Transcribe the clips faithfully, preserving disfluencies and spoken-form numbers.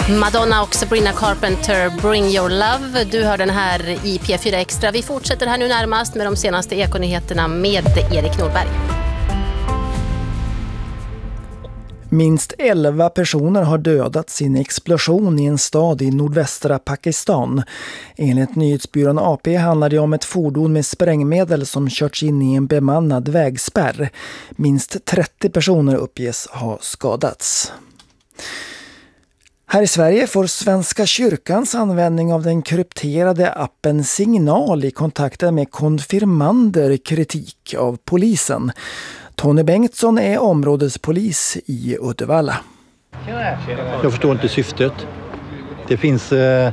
Madonna och Sabrina Carpenter, Bring Your Love. Du hör den här i P fyra Extra. Vi fortsätter här nu närmast med de senaste ekonyheterna med Erik Norberg. Minst elva personer har dödats i en explosion i en stad i nordvästra Pakistan. Enligt nyhetsbyrån A P handlar det om ett fordon med sprängmedel som körts in i en bemannad vägspärr. Minst trettio personer uppges ha skadats. Här i Sverige får Svenska kyrkans användning av den krypterade appen Signal i kontakten med konfirmander kritik av polisen. Tony Bengtsson är områdespolis i Uddevalla. Jag förstår inte syftet. Det finns eh,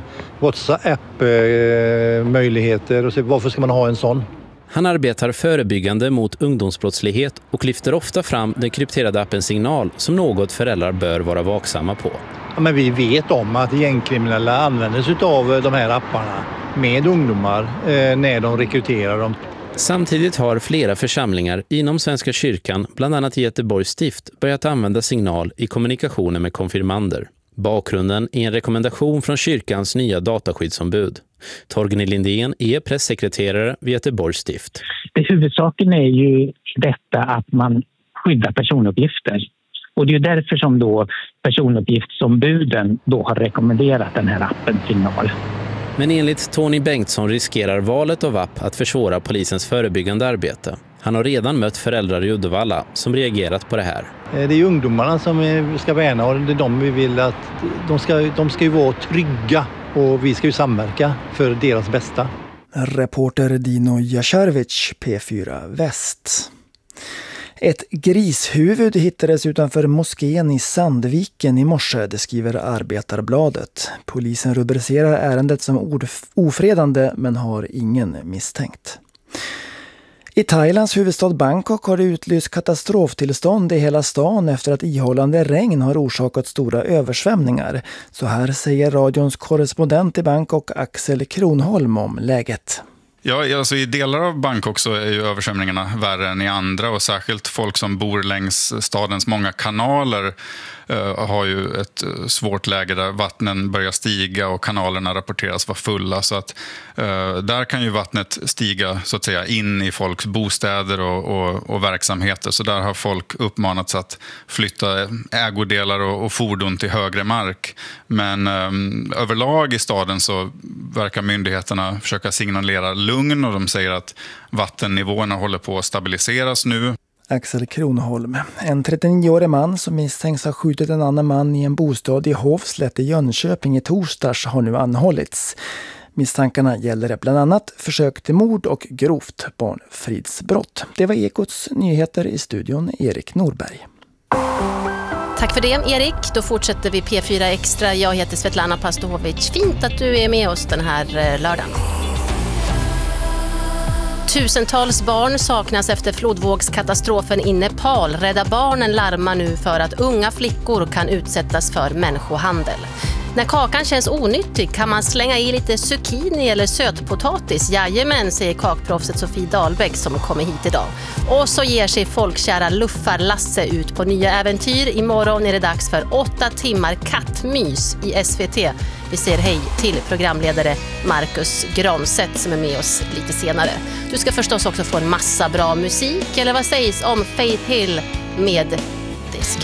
WhatsApp-möjligheter eh, och så, varför ska man ha en sån? Han arbetar förebyggande mot ungdomsbrottslighet och lyfter ofta fram den krypterade appen Signal som något föräldrar bör vara vaksamma på. Ja, men vi vet om att gängkriminella använder sig av de här apparna med ungdomar eh, när de rekryterar dem. Samtidigt har flera församlingar inom Svenska kyrkan, bland annat i Göteborgs stift, börjat använda Signal i kommunikationen med konfirmander. Bakgrunden är en rekommendation från kyrkans nya dataskyddsombud. Torgny Lindén är pressekreterare vid Göteborgs stift. Det huvudsaken är ju detta att man skyddar personuppgifter. Och det är därför som då personuppgiftsombuden då har rekommenderat den här appen Signal. Men enligt Tony Bengtsson riskerar valet av app att försvåra polisens förebyggande arbete. Han har redan mött föräldrar i Uddevalla som reagerat på det här. Det är ju ungdomarna som vi ska värna och det är de vi vill att de ska, de ska ju vara trygga och vi ska ju samverka för deras bästa. Reporter Dino Jasharvic, P fyra Väst. Ett grishuvud hittades utanför moskén i Sandviken i morse, det skriver Arbetarbladet. Polisen rubricerar ärendet som ofredande men har ingen misstänkt. I Thailands huvudstad Bangkok har det utlyst katastroftillstånd i hela stan efter att ihållande regn har orsakat stora översvämningar. Så här säger radions korrespondent i Bangkok Axel Kronholm om läget. Ja, alltså i delar av Bangkok så är ju översvämningarna värre än i andra och särskilt folk som bor längs stadens många kanaler uh, har ju ett svårt läge där vattnen börjar stiga och kanalerna rapporteras vara fulla så att uh, där kan ju vattnet stiga så att säga in i folks bostäder och, och, och verksamheter så där har folk uppmanats att flytta ägodelar och, och fordon till högre mark men um, överlag i staden så verkar myndigheterna försöka signalera lugn och de säger att vattennivåerna håller på att stabiliseras nu. Axel Kronholm, en trettionioårig man som misstänks ha skjutit en annan man i en bostad i Hovslätt i Jönköping i torsdags har nu anhållits. Misstankarna gäller bland annat försök till mord och grovt barnfridsbrott. Det var Ekots nyheter i studion, Erik Norberg. Tack för det, Erik. Då fortsätter vi P fyra Extra. Jag heter Svetlana Pastovic. Fint att du är med oss den här lördagen. Tusentals barn saknas efter flodvågskatastrofen i Nepal. Rädda Barnen larmar nu för att unga flickor kan utsättas för människohandel. När kakan känns onyttig kan man slänga i lite zucchini eller sötpotatis. Jajamän, säger kakproffset Sofie Dahlbäck som kommer hit idag. Och så ger sig folkkära Luffar Lasse ut på nya äventyr. Imorgon är det dags för åtta timmar kattmys i S V T. Vi säger hej till programledare Marcus Granstedt som är med oss lite senare. Du ska förstås också få en massa bra musik. Eller vad sägs om Faith Hill med